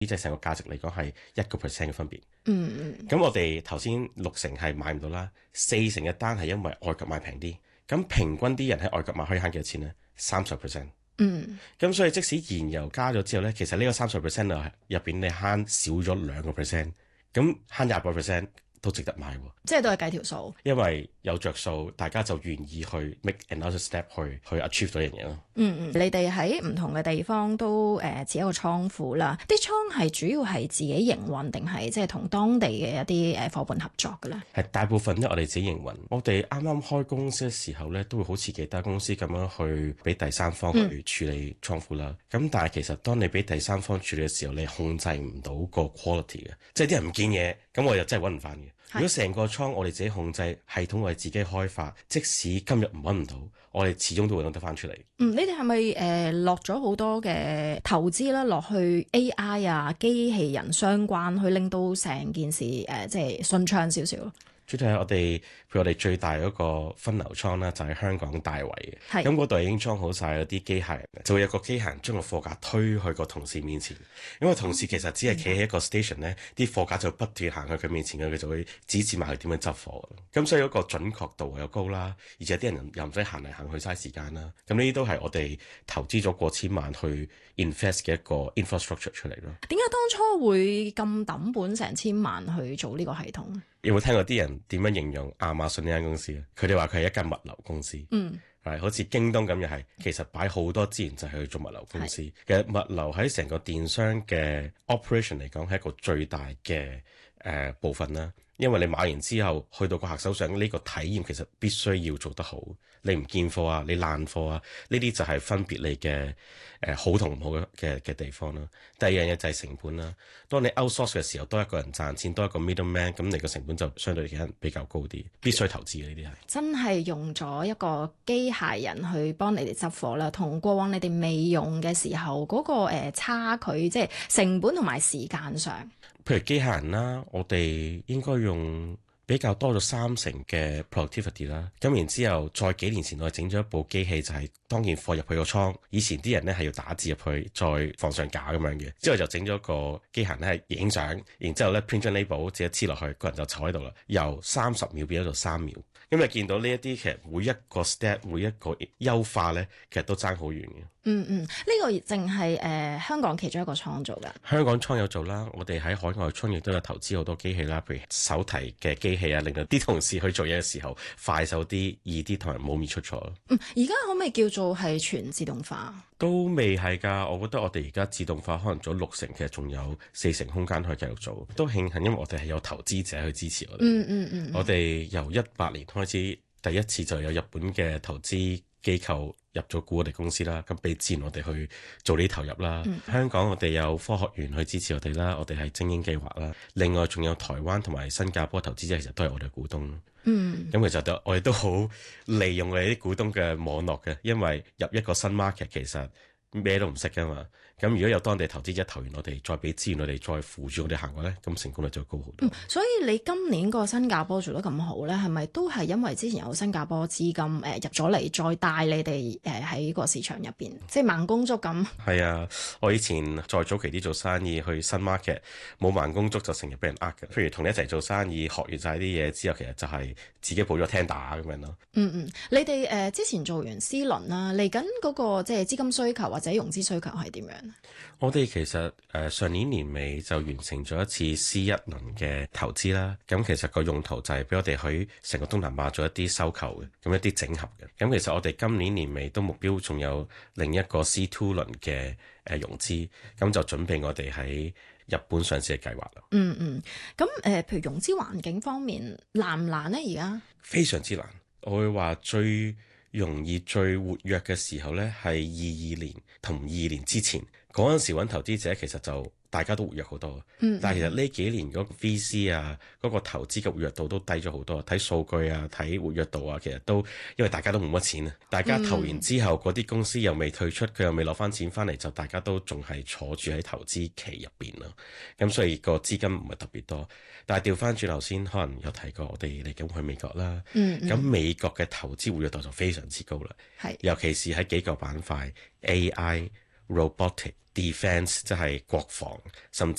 呢隻成個價值嚟講係1% 嘅分別。 嗯咁我哋頭先60%係買唔到啦，40%嘅單係因為外國買平啲。咁平均啲人喺外國買可以慳幾多錢呢？30%。 嗯。 咁所以即使燃油加咗之後呢，其實呢個30%入邊你慳少咗2%，咁慳20%都值得買喎。 即係都係計條數， 因為有着數，大家就願意去 make another step 去 achieve 到呢樣嘢咯。 你哋喺唔同嘅地方都設一個倉庫啦。啲倉係主要係自己營運定係即係同當地嘅一啲夥伴合作嘅咧？ 係大部分咧，我哋自己營運。我哋啱啱開公司嘅時候咧，都會好似其他公司咁樣去俾第三方去處理倉庫啦。咁但係其實當你俾第三方處理嘅時候，你控制唔到個 quality 嘅，即係啲人唔見嘢，咁我又真係揾唔翻嘅。如果成個倉我哋自己控制，系統我哋自己開發，即使今日揾唔到，我哋始終都會揾得翻出嚟。 你哋係咪落咗好多嘅投資啦，落去 AI 啊、機器人相關，去令到成件事即係順暢少少咯？ 主要係譬如我哋最大嗰個分流倉啦，就係香港大圍嘅。咁嗰度已經裝好晒嗰啲機械人，就會有個機械人將個貨架推去個同事面前。因為同事其實只係企喺一個 station 咧，啲貨架就不斷行去佢面前，佢就會指示埋佢點樣執貨。咁所以嗰個準確度又高啦，而且啲人又唔使行嚟行去嘥時間啦。咁呢啲都係我哋投資咗過千萬去 invest 嘅一個 infrastructure 出嚟咯。 點解當初會咁抌本成千萬去做呢個系統？ 有冇聽過啲人點樣形容亞馬遜呢間公司啊？佢哋話佢係一間物流公司，係好似京東咁又係，其實擺好多資源就係去做物流公司。其實物流喺成個電商嘅 operation 嚟講係一個最大嘅部分啦。因為你買完之後去到個客手上呢個體驗其實必須要做得好。你唔見貨啊，你爛貨啊，呢啲就係分別你嘅好同唔好嘅地方啦。第二樣嘢就係成本啦。當你 outsource 嘅時候，多一個人賺錢，多一個 middleman，咁你個成本就相對其他人比較高啲，必須投資嘅呢啲係。真係用咗一個機械人去幫你哋執貨啦，同過往你哋未用嘅時候嗰個差距，即係成本同埋時間上。 譬如機械人啦，我哋應該用比較多咗30%嘅 productivity 啦。咁然之後，再幾年前我哋整咗一部機器，就係當件貨入去個倉，以前啲人咧係要打字入去，再放上架咁樣嘅。之後就整咗個機械人咧係影相，然之後咧 print 張 label 自己黐落去，個人就坐喺度啦。由30秒變咗做3秒。咁你見到呢一啲其實每一個 step 每一個優化咧，其實都爭好遠嘅。 呢個淨係香港其中一個倉做㗎。香港倉有做啦，我哋喺海外倉亦都有投資好多機器啦，譬如手提嘅機器啊，令到啲同事去做嘢嘅時候快手啲、易啲，同埋冇咁易出錯咯。 而家可唔可以叫做係全自動化？ 都未係㗎，我覺得我哋而家自動化可能做60%，其實仲有40%空間可以繼續做。都慶幸，因為我哋係有投資者去支持我哋。我哋由18年開始，第一次就有日本嘅投資機構入咗股我哋公司啦，咁俾資源我哋去做呢啲投入啦。香港我哋有科學園去支持我哋啦，我哋係精英計劃啦。另外仲有台灣同埋新加坡投資者，其實都係我哋嘅股東。咁其實我哋都好利用我哋啲股東嘅網絡嘅，因為入一個新 market 其實咩都唔識噶嘛。咁如果有當地投資者投完我哋，再俾資源我哋，再扶住我哋行過咧，咁成功率就高好多。 所以你今年個新加坡做得咁好咧，係咪都係因為之前有新加坡資金入咗嚟，再帶你哋喺個市場入邊，即係慢工足咁？ 係啊，我以前再早期啲做生意去新 market，冇慢工足就成日俾人呃嘅。譬如同你一齊做生意，學完晒啲嘢之後，其實就係自己報咗聽打咁樣咯。 你哋之前做完 C 輪啦，嚟緊嗰個即係資金需求或者融資需求係點樣？ 我哋其實上年年尾就完成咗一次 C1輪嘅投資啦。咁其實個用途就係俾我哋去成個東南亞做一啲收購嘅，咁一啲整合嘅。咁其實我哋今年年尾都目標仲有另一個 C2 輪嘅融資，咁就準備我哋喺日本上市嘅計劃啦。 咁譬如融資環境方面難唔難呢？而家非常之難，我會話最容易最活躍嘅時候呢，係22年同22年之前嗰陣時揾投資者，其實就大家都活躍好多。但係其實呢幾年嗰個 VC 啊，嗰個投資嘅活躍度都低咗好多。睇數據啊，睇活躍度啊，其實都因為大家都冇乜錢啊。大家投完之後，嗰啲公司又未退出，佢又未攞翻錢翻嚟，就大家都仲係坐住喺投資期入邊咯。咁所以個資金唔係特別多。但係調翻轉頭先，可能有提過我哋嚟緊去美國啦。咁美國嘅投資活躍度就非常之高啦。尤其是喺幾個板塊 AI。 robotic defence，即係國防，甚至